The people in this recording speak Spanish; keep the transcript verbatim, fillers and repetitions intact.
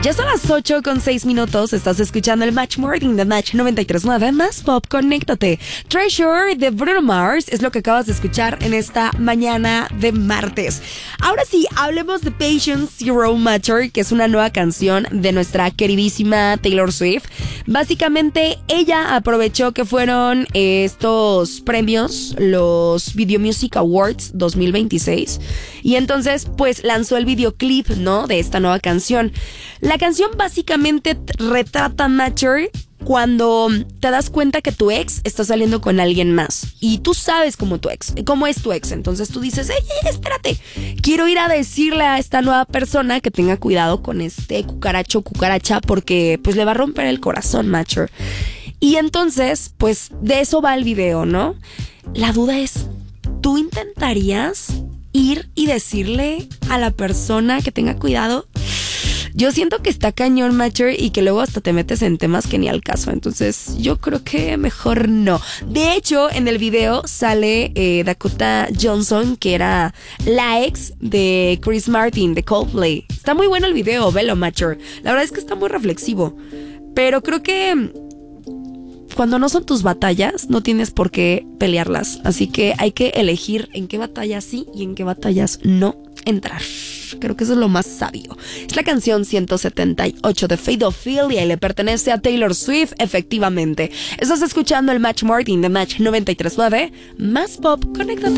Ya son las ocho con seis minutos. Estás escuchando el Match Morning de Match noventa y tres punto nueve. Más pop, conéctate. Treasure de Bruno Mars es lo que acabas de escuchar en esta mañana de martes. Ahora sí, hablemos de Patient Zero Matter, que es una nueva canción de nuestra queridísima Taylor Swift. Básicamente, ella aprovechó que fueron estos premios, los Video Music Awards dos mil veintiséis, y entonces, pues, lanzó el videoclip, ¿no?, de esta nueva canción. La canción básicamente retrata Matter cuando te das cuenta que tu ex está saliendo con alguien más y tú sabes cómo tu ex, cómo es tu ex. Entonces tú dices, ey, ey, espérate, quiero ir a decirle a esta nueva persona que tenga cuidado con este cucaracho o cucaracha porque pues le va a romper el corazón, Matter. Y entonces, pues de eso va el video, ¿no? La duda es, ¿tú intentarías ir y decirle a la persona que tenga cuidado? Yo siento que está cañón, Matter, y que luego hasta te metes en temas que ni al caso. Entonces yo creo que mejor no. De hecho, en el video sale eh, Dakota Johnson, que era la ex de Chris Martin de Coldplay. Está muy bueno el video, velo, Matter. La verdad es que está muy reflexivo. Pero creo que cuando no son tus batallas, no tienes por qué pelearlas. Así que hay que elegir en qué batallas sí y en qué batallas no entrar. Creo que eso es lo más sabio. Es la canción ciento setenta y ocho de Fadophilia y le pertenece a Taylor Swift, efectivamente. Estás escuchando el Match Morning de Match noventa y tres punto nueve. Más pop, conéctate.